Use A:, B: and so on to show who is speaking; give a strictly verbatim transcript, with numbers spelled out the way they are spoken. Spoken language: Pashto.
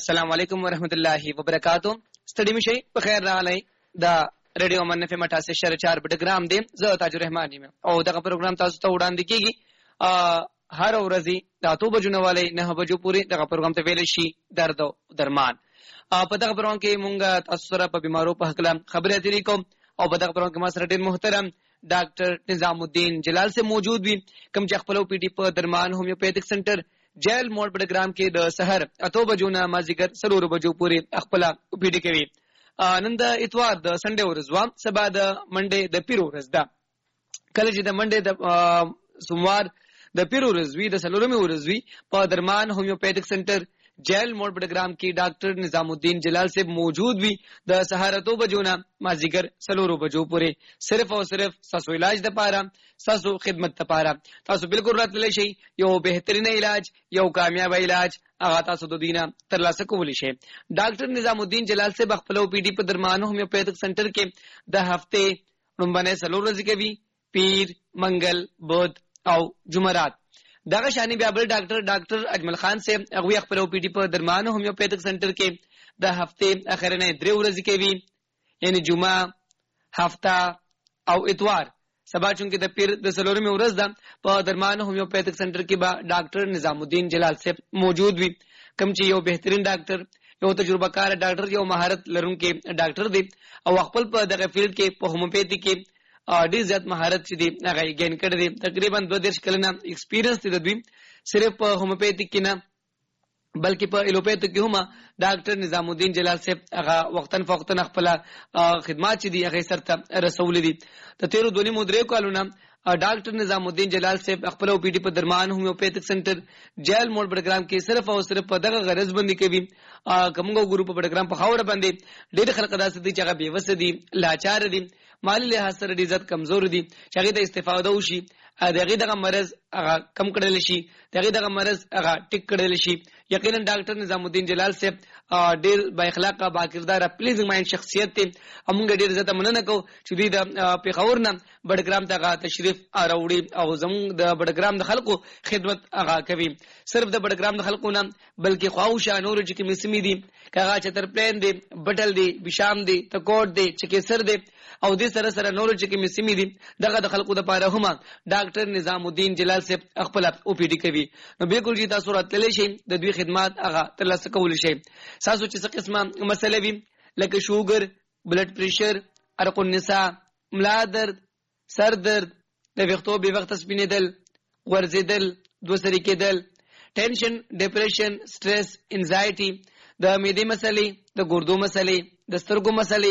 A: السلام علیکم ورحمت الله وبرکاتو. ستړي مشي په خیر راغلی. دا ریډیو منف مټاسه شر چار پروګرام دی. زه تاج الرحمن یم او دا پروګرام تاسو ته وړاندې کیږي هر ورځ د اته بجو نه والے نه بجو پورې دا پروګرام ته ویل شي درد او درمان. په دا پروګرام کې مونږ تاسو سره په بیمارو په حق خبرې اترې کوم او په دا پروګرام کې ما سره ډېر محترم ډاکټر نظام الدین جلال سے موجود وي کوم چې خپل پی ډی په درمان هومیوپیتھک سنټر جیل موډ پروګرام کې د سحر اته بجو نه مازیګر سلور بجو پورې خپل پی ډی کوي. نن د اتوار د سنډه ورځ و، سبا د منډه د پیرو ورځ ده. کله چې د منډه د سوموار د پیرو ورځ وی د سلورمه ورځ وی په درمان هومیوپیتھک سنټر جیل موډ پروګرام کې ډاکټر نظام الدین جلال سے موجود وي د سحر اته بجو نه مازیګر سلور بجو پورې صرف او صرف تاسو علاج د پاره تاسو خدمت ته پاره تاسو بالکل راتللی شي. یو بهترین علاج یو کامیاب علاج هغه تاسو د دینه ترلاسه کولی شي. ډاکټر نظام الدین جلال سے بخپلو پی ډی په درمان هومیوپیتھک سنټر کې د هفته رومبنه سلور ورځې کوي، پیر، منګل، بود او جمعرات. دغه شانی بیا بل ډاکټر ډاکټر اجمل خان سے هغه خپل او پی ډی په درمان هومیوپیتھک سنټر کې د هفته اخرنه درې ورځې کوي، یعنی جمعه، هفته او اتوار. سبا چونکه د پیر د سلورمه ورځ ده په درمان هومیوپیتھک سنټر کې با ډاکټر نظام الدین جلال سے موجود وي کوم چې یو بهترین ډاکټر یو تجربه کار ډاکټر یو مهارت لرونکي ډاکټر دی او خپل په دغه فیلډ کې په هومیوپیتھی کې ډیر زیات مهارت چې دی هغه ګین کړی دی. تقریبا دوه دیرش کلنه ایکسپیرینس دی د دوی صرف په هومیوپیتھی کې نه بلکې په الوپیتھی کې هم ډاکټر نظام الدین جلال صاحب هغه وختن فوختن خپل خدمات چې دی هغه سره رسول دي. ته تیرو دونی مدرې کالونه ډاکټر نظام الدین جلال صاحب خپل او پی ډی په درمان هومیوپیتھک سنټر جیل موډ پروګرام کې صرف او صرف په دغه غرض باندې کوي. کومګو ګروپ پروګرام په خاور باندې ډېر خلک داسې دي چې هغه بیوس دي، لاچار دي، مالی لحاظ سره ډیر زیات کمزور دي چې هغه د استفاده وشي دغه دغه مرز هغه کم کړل شي، دغه دغه مرز هغه ټیک کړل شي. یقینا ډاکټر نظام الدین جلال صاحب ډیر با اخلاقه با کردار پلیزنګ مایند شخصیت ته موږ ډیر زیات مننه کوو چې دوی د پیښور نه بډګرام ته تشریف راوړي او زموږ د بډګرام د خلکو خدمت هغه کوي. صرف د بډګرام د خلکو نه بلکې خواوشه نور چې کوم سیمې دي کاغه چتر پلین دي، بټل دي، بشام دي، تکوټ دي، چکیسر دي او دې سره سره نور چې کوم سیمې دي دغه د خلکو د پاره هم ډاکټر نظام الدین جلال صاحب خپل او پی ډی کوي. نو بالکل چې تاسو راتللی شئ د دوی خدمات هغه ترلاسه کولی شئ. تاسو چې څه قسمه مسله وي لکه شوګر، بلډ پریشر، عرق النساء، ملا درد، سر درد، د وختو به وخت سپینېدل، ورزیدل، دوسری کېدل، ټینشن، ډیپریشن، سټرس، انزایټي، د معدې مسلې، د ګردو مسلې، د سترګو مسلې،